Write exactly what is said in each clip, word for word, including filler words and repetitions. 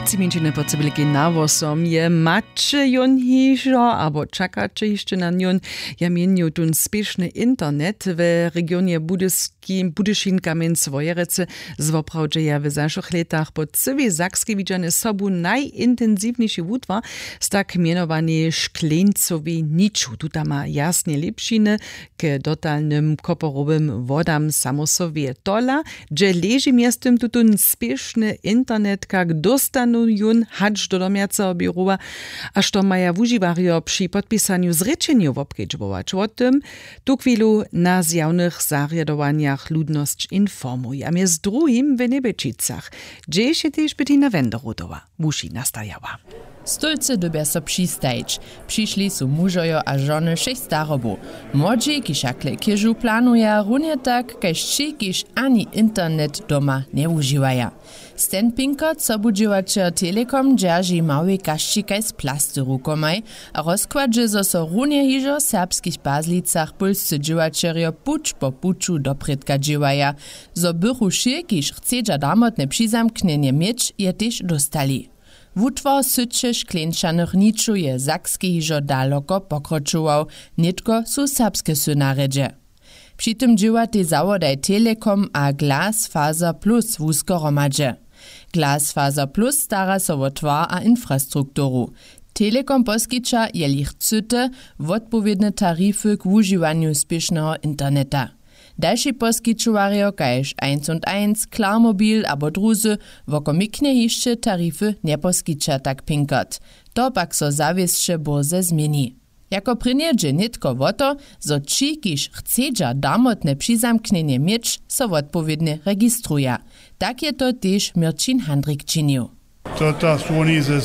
Ciminčine pocebilki na vosom je mače jon hižo, abo čakače jeszcze na njon. Ja mienju tun spiešny internet w regionie budyskim Budyšin-Kamień Svojerece zwoprawdźe ja w zaszłych latach po całej Sakskiej widziane sobu najintensywniejszy wutwa z tak mianowany szkleńcowy niczu. Tuta ma jasnie lepšiny k dotalnym koporowym wodam samosowie. Tola, że leży miastem tutun spiešny internet, jak dostanu jun hacz do domiaca biurowa, a što maja wuživario przy podpisaniu zrečenju wobkedźbować. O tym tu chwilu na zjawnych zariadowaniach ludność informuje. A mnie z drugim w Nebečicach, gdzie się też Bettina Wenderodowa wuši nastajała. Stolce dobia so přistajć. Přišli su mužojo a žony šest starobu. Młodzi, kiž akle kiežu planuje runie tak, kaž či, kiž ani internet doma ne uživaja. Sten Pinkot, sobudziwačer Telekom, dzierži mały kaščikaj z plasty rukomaj a rozkładže zo so runie hižo serbskich bazlicach polscy dziwačerjo puč po puču dopredka dziwaja. Zo bychu šir, kiž chcedža damotne přizamknjenje mieć, je tež dostali. Wutwar syće šklenčanych niczu je sakski hižo daleko pokročował, nitko su serbske synaredže. Przy tym działa te zawodaj Telekom a Glasfaser Plus wúzko hromadže. Glasfaser Plus stara so o tvar a infrastrukturu. Telekom poskiča, jeli chcete, wotpowiedne tarify k wužiwanju spiešného interneta. Další poskičovario, kaž eins und eins, Klarmobil abo druzy, wokomikne hišće tarify ne poskiča tak Pinkot. To pak so zawiesće boze zmieni. Jako prinjeđe nitko woto, zo či, kiž chcedža damotne přizamknjenje mieć, so wotpowiedne registruja. Tak je to tež Mirčin Handrik činil. To ta su oni ze,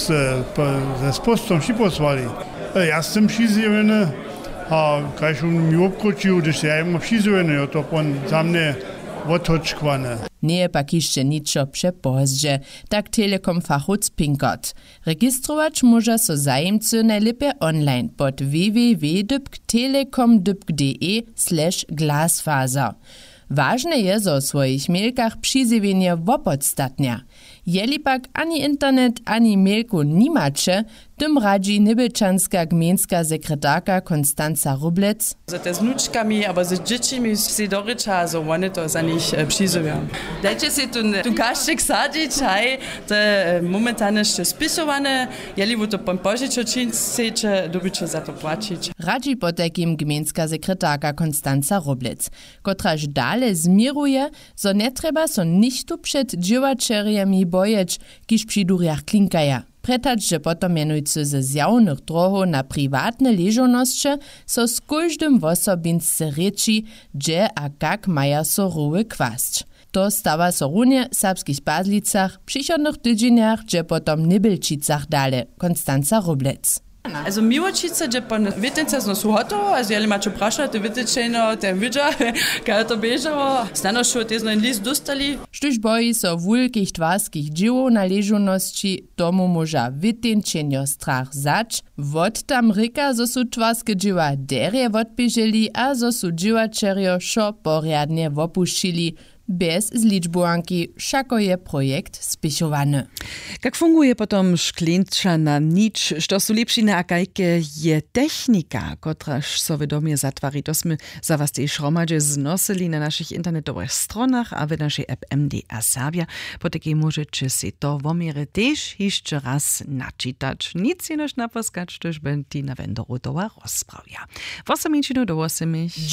ze postom vši posvali. Ja sam přizjevene, a kaž on mi obkročil, když ja ima přizjevene, to pon za mne wotočkwane. Nie pak jeszcze niczo przepozdźe, tak Telekom fachuc Pinkot. Registrować może so zajemcy najlepiej online pod w w w kropka telekom kropka d e slash glasfaser. Ważne je, zo w swoich mailkach przyzywienie wopodstatnia. Jeli pak ani internet, ani mailku nimacie, tym radzi Nebečanská gmejnská sekretarka Konstanca Rublec. Z te wnuczkami, aber z dziećmi si dorycza, so one to za nich przyzywią. Dajcie si tu, tu kaszczyk sadzić, haj, te momentane jeszcze spisowane, jeli wo to pan pożycie czyn chcecie, dobycie za to płacić. Radzi po takim gmejnská sekretarka Konstanca Rublec, kotraż dalej zmiruje, so nie trzeba so nichtu przed dziewaczeriami bojeć, kiż przy durjach klinkaja. Pretać, że potom mianujcy ze zjawnych drohów na prywatne leżonosće so z każdym wosobince reči, gdzie a kak maja so ruły kwasć. To stawa so runie w serbskich bazlicach, przychodnych tydzieniach, gdzie potom Nebečicach dale. Konstanca Rublec. Also miłočice, gdzie pan wietnice są su hotovo, also jeli macie prasza, te wietniczeno, ten widza, kaj to biežało, stano šo te znoj list dostali. Štuž boji so wulkich twarskich dziełów na leżoności, tomu może wietniczeno strach zać, wod tam ryka, zo su twarskie dzieła derje wodbieżeli, a zo su dziewačerjo šo poriadnie wopušili. Bez zliczbowanki wszako je projekt spišowany. Jak funguje potom šklenčana nicz, što su lepšine a kajke je technika, kotraž so vedomie zatwari. To sme za was tej šromadže znosili na našich internetowych stronach a w naszej app M D A Serbia. Po takiej możecie si to w omierze też jeszcze raz naczytać. Nic jenoż naposkać, toż Bettina Wenderodowa rozprawia. osem minut do osiem.